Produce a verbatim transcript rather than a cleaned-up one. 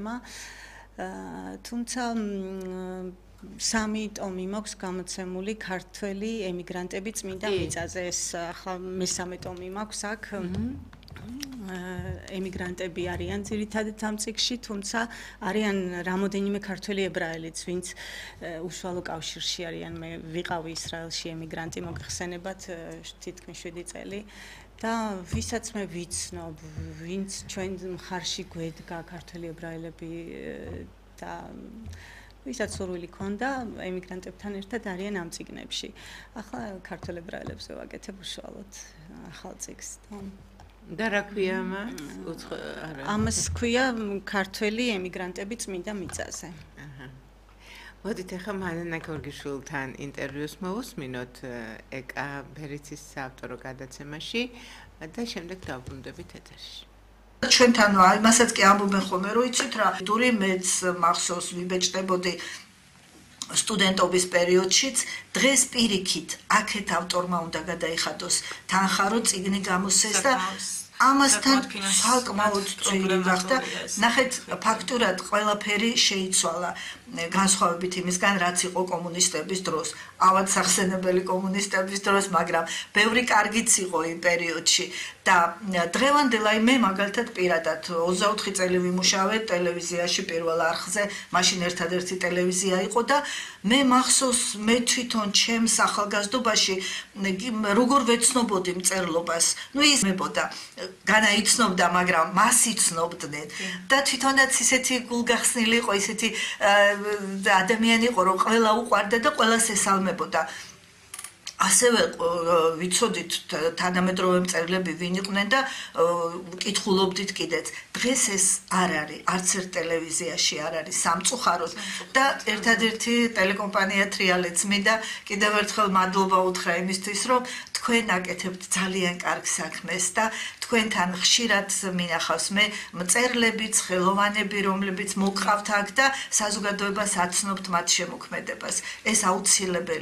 თემა. თუმცა სამი ტომი მაქვს გამოცემული ქართველი ემიგრანტები წმინდა მიწაზე. ეს ახლა მესამე ტომი მაქვს აქ. ემიგრანტები არიან ძირითადად ამ წიგნში, თუმცა არიან რამოდენიმე ქართველი ებრაელიც, ვინც უშუალო კავშირში არიან. მე ვიყავი ისრაელში ემიგრანტი, მოგხსენებათ თითქმის შვიდი წელი. და ვისაც მე ვიცნობ, ვინც ჩვენ მხარში გვედგა ქართველი ებრაელები და ვისაც სურვილი ქონდა ემიგრანტებთან ერთად არიან ამ წიგნებში. ახლა ქართველ ებრაელებზე ვაკეთებ უშუალოდ ახალ წიგნს. და რა ქვია ამას? ამას ქვია ქართველი ემიგრანტები წმინდა მიწაზე. მოდით ახლა მანანა გორგიშვილთან ინტერვიუს მოვუსმინოთ ეკა ბერიცის საავტორო გადაცემაში და შემდეგ დავბრუნდებით ეთერში. ჩვენთან იმასაც კი ამბობენ ხოლმე, რომ იცით რა, დური მეც მახსოვს ვიბეჭდებოდი სტუდენტობის პერიოდშიც, დღეს პირიქით აქეთ ავტორმა უნდა გადაიხადოს თანხარო წიგნი გამოსცეს და ამასთან საკმაოდ წვირი გახდა. ნახეთ, ფაქტურად ყველაფერი შეიცვალა განსხვავებით იმისგან, რაც იყო კომუნისტების დროს, ავად სახსენებელი კომუნისტების დროს, მაგრამ ბევრი კარგიც იყო იმ პერიოდში. და დღევანდელ მე მაგალითად პირადად ოცდაოთხი წელი ვიმუშავე ტელევიზიაში პირველ არხზე, მაშინ ერთადერთი ტელევიზია იყო და მე მახსოვს მე თვითონ ჩემს ახალგაზრდობაში როგორ ვეცნობოდი მწერლობას. ნუ ისმებოდა, განაიცნობდა, მაგრამ მას იცნობდნენ და თვითონაც ისეთი გულგახსნილი იყო, ისეთი ადამიანი იყო, რომ ყველა უყვარდა და ყველას ესალმებოდა. ასევე ვიცოდით თანამედროვე მწერლები ვინ იყვნენ და ვკითხულობდით კიდეც. დღეს ეს არ არის, არც ერთ ტელევიზიაში არ არის სამწუხაროდ და ერთადერთი ტელეკომპანია თრიალე წმიდა კიდევ ერთხელ მადლობა უთხრა იმისთვის, რომ თქვენ აკეთებთ ძალიან კარგ საქმეს და თქვენთან ხშირად მინახავს მე მწერლები, ხელოვანები, რომლებიც მოგყავთ აქ და საზოგადოებას აცნობთ მათ შემოქმედებას. ეს აუცილებელი